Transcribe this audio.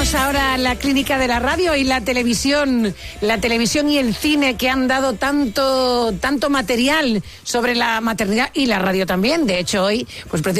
Vamos ahora a la clínica de la radio y la televisión y el cine, que han dado tanto material sobre la maternidad, y la radio también. De hecho, hoy, pues